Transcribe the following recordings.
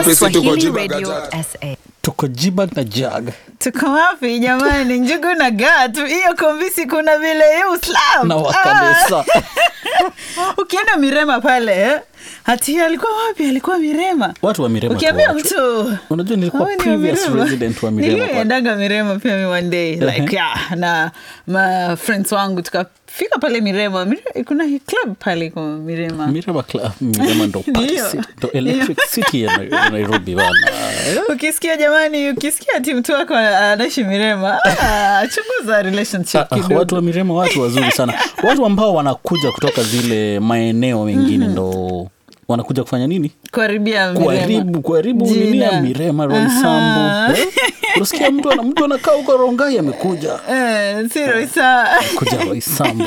Swahili Radio SA. Tuko Jibag na Jag. Tuko wapi jamani? Njugu na Gatu. Hiyo kombisi kuna vile Islam. Na wakanisa. Ukienda Mirema pale, hati alikuwa wapi? Alikuwa Mirema. Watu wa Mirema. Ukiambia mtu, unajua nilikuwa previous resident wa Mirema. Niliendaga Mirema pia mi one day. Like na ma friends wangu tukafika pale Mirema. Kuna club pale kwa Mirema. Mirema club. Mirema ndo party. Ndo electric city ya Nairobi bana. Ukisikia jamani, ukisikia timu tu wako anaishi Mirema, chunguza relationship kidogo. Watu wa Mirema watu wazuri sana. Watu ambao wanakuja kutoka zile maeneo mengine ndo wanakuja kufanya nini? Kuharibia Mirema. Kuharibu nini ya Mirema, Roysambu. Unasikia mtu anakaa huko Rongai amekuja. Si Roysa. Kuja Roysambu.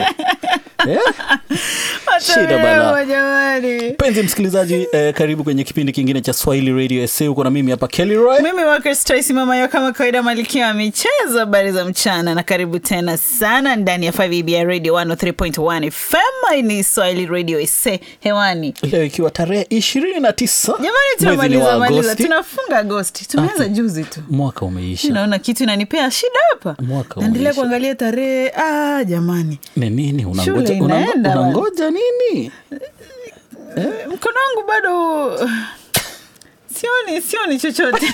Shida bana. Jamani. Penzi msikilizaji, karibu kwenye kipindi kingine cha Swahili Radio SA. Uko na mimi hapa Kelly Roy. Mimi wako Stacy mama yako kama kawaida, Malikia wa michezo, habari za mchana, na karibu tena sana ndani ya 5EBI Radio 103.1 FM. Ni Swahili Radio SA hewani. Leo ikiwa tarehe 29. Jamani, tunamaliza tunafunga Agosti. Tumeanza juzi tu. Mwaka umeisha. Naona kitu inanipea shida hapa. Naendelea kuangalia tarehe. Jamani. Ni nini unangoja nini? Mkono wangu bado sioni chochote.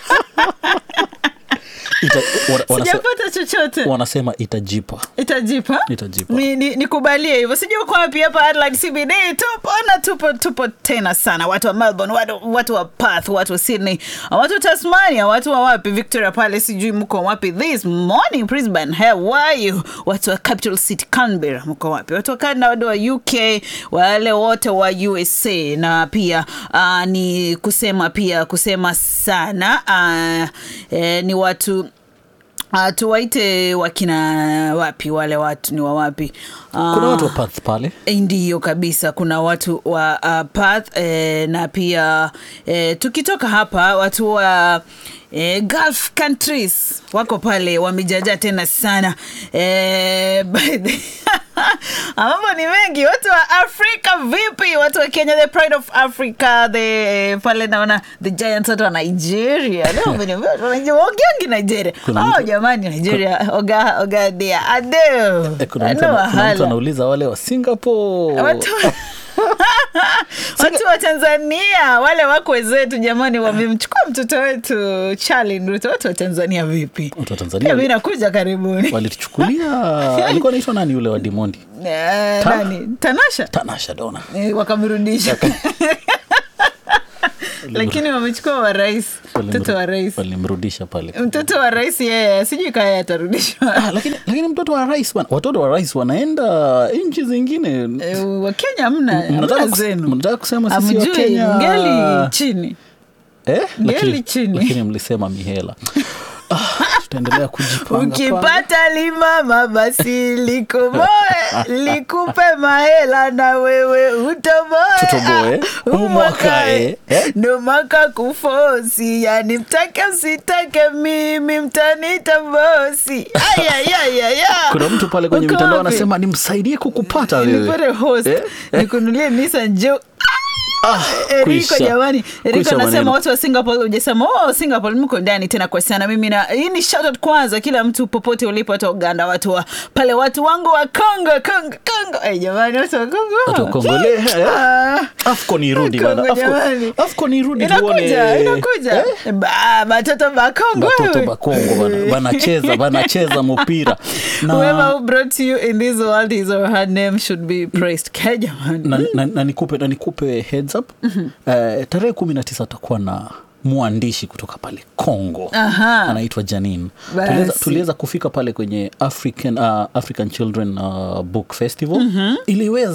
Sijapata chochote. Wanasema itajipa. Nikubalie hivyo. Sijui kwa wapi hapa Adelaide CBD. Tupo tena sana. Watu wa Melbourne, watu wa Perth, watu wa Sydney, watu wa Tasmania, watu wa wapi Victoria pale, sijui mko wapi this morning. Brisbane, how are you? Watu wa Capital City Canberra, mko wapi? Watu wa Canada, watu wa UK, wale wote wa USA. Na pia ni kusema sana ni watu tuwaite wakina wapi, wale watu ni wa wapi? Kuna watu wa Perth pale. Ndiyo kabisa, kuna watu wa Perth na pia tukitoka hapa watu wa Gulf countries wako pale, wamejaja tena sana. Mambo ni mengi. Watu wa Afrika vipi? Watu wa Kenya, the pride of Africa, pale naona the giants. Watu wa Nigeria, leo wangeongeangi Nigeria. Jamani, Nigeria oga dia adeo. Kuna mtu anauliza wale wa Singapore. Watu wa Tanzania wale wako wezetu jamani, wamemchukua mtoto wetu Charlie Nduta. Watu wa Tanzania vipi? Watu wa Tanzania mimi nakuja karibuni. Walituchukulia alikuwa anaitwa nani yule wa Dimondi? Nani? Tanasha Dona. Wakamrudisha. Lakini wamechukua wa rais. Mtoto wa rais walimrudisha pale. Mtoto wa rais yeye sijui kaya atarudishwa. Lakini mtoto wa rais bwana, watoto wa rais wanaenda nchi zingine. Wa Kenya mnataka kusema sisi wa Kenya ngeli chini. Ngeli chini. Lakini mlisema mihela. Tutaendelea kujipanga. Ukipata limama basi likupe mahela na wewe utoboe. Umwakae. Ndo maka kufosi. Yani mtake msitake mimi mtanita bosi. Kuna mtu pale kwenye mitandao anasema nimsaidie kukupata wewe. Nipore host. Nikunulie Nissan Joe. Eriko jamani. Eriko anasema watu wa Singapore, hujasema Singapore mko ndani tena kwa sana. Mimi na hii ni shout out kwanza kila mtu popote ulipo, hata Uganda, watu wa pale, watu wangu wa Kongo. Jamani, watu wa Kongo. Watu wa Kongole. Afcon irudi bana. Afcon irudi tuone. Inakuja. Watoto wa Kongo bana. Banacheza mpira. Whoever who brought you in this world, his or her name should be praised. Jamani. Na nikupe heads up. Tarehe 19 atakuwa na mwandishi kutoka pale Kongo. Anaitwa Janine. Tuliweza kufika pale kwenye African Children Book Festival.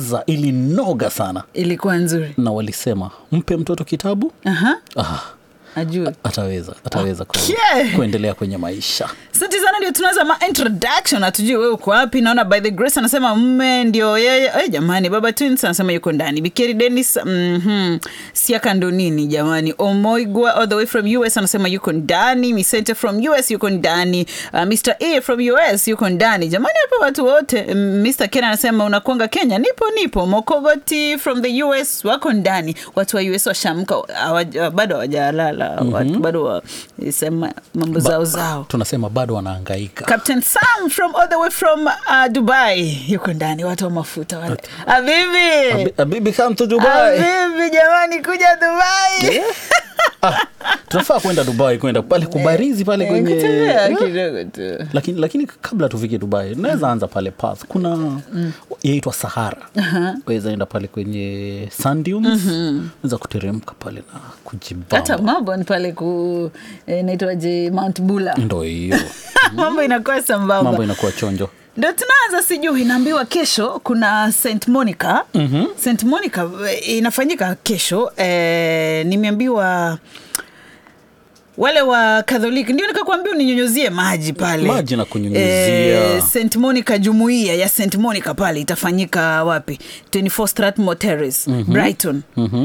Ilinoga sana. Ilikuwa nzuri. Na walisema mpe mtoto kitabu. ajue ataweza kuendelea kwenye maisha. Asante sana, ndio tunaanza introduction. Atujue wewe uko wapi. Naona by the grace anasema mme ndio yeye. Jamani, Baba Twins anasema yuko ndani. Bikeri Dennis Siaka ndo nini jamani. Omoigwa all the way from US anasema yuko ndani. Misente from US yuko ndani. Mr. A from US yuko ndani. Jamani hapa watu wote. Mr. Ken anasema unakuanga Kenya. Nipo. Mokogoti from the US wako ndani. Watu wa US washamka, bado hawajalala. Watu bado sema mambo zao. Tunasema bado wanahangaika. Captain Sam from all the way from Dubai yuko ndani. Watu wa mafuta wale. Habibi come to Dubai. Habibi jamani kuja Dubai. Yeah. Tunafaa kwenda Dubai, kwenda pale kubarizi pale kwenye kidogo tu. Lakini kabla tufike Dubai, naweza anza pale Perth. Kuna yaitwa Sahara. Waweza enda pale kwenye sand dunes. Unaweza kuteremka pale na kujibamba. Hata mambo ni pale inaitwaje Mount Bula. Ndio hiyo. Mambo inakuwa sambamba. Mambo inakuwa chonjo. Ndio tunaanza, sijui naambiwa kesho kuna St. Monica. St. Monica inafanyika kesho. Nimeambiwa wale wa Katholiki ndio nikakwambia uninyunyizie maji pale. Maji na kunyunyizia. St. Monica, jumuiya ya St. Monica pale itafanyika wapi? 24 Strathmore Terrace, Brighton.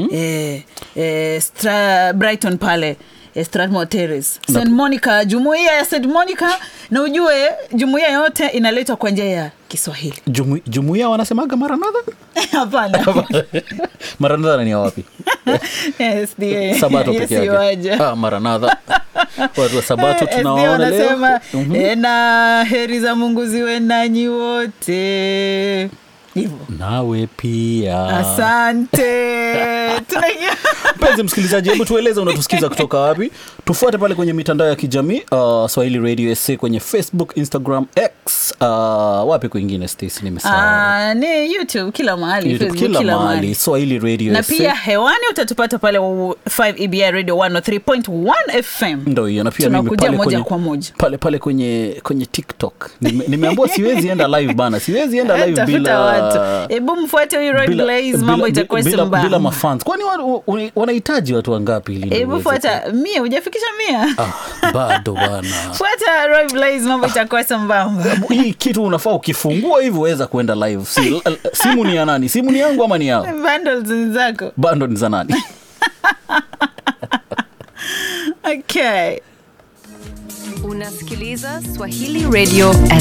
Brighton pale. Strathmore Terrace. St. Monica, jumuiya ya St. Monica, na ujue jumuiya yote inaletwa kwa njia ya Kiswahili. Jumuiya wanasemaga Maranatha? Hapana. Maranatha ni wapi? SDA. Sabato pekee yake. Maranatha. Watu wa Sabato tunaona leo. Wanasema na heri za Mungu ziwe nanyi wote. Hivyo. Nawe pia. Asante. Mpenzi msikilizaji, hebu tueleze unatusikiza kutoka wapi? Tufuate pale kwenye mitandao ya kijamii, Swahili Radio SA kwenye Facebook, Instagram, X, wapi kwingine Stacy nimesahau. Ni YouTube kila mahali, YouTube, Facebook kila mahali Swahili Radio na SA. Pia hewani utatupata pale 5 EBI Radio 103.1 FM. Ndio hiyo, na pia mimi pale kwenye TikTok. Nimeambiwa siwezi enda live bana. Siwezi enda live bila. Hebu mfuate huyu Roy Blaze, mambo itakuwa sambamba. Bila mafans. Kwani wanahitaji watu wangapi ili? Hebu fuata 100, hujafikisha 100. Bado bana. Fuata Roy Blaze, mambo itakuwa sambamba. Hii kitu unafaa ukifungua hivyo uweza kwenda live. Simu ni ya nani? Simu ni yangu ama ni yao? Bundles ni zako. Bundles ni za nani? Okay. Unasikiliza Swahili Radio